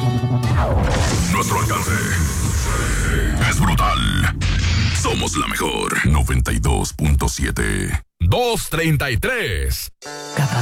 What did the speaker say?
Nuestro alcance es brutal. Somos la mejor. 92.7. 233.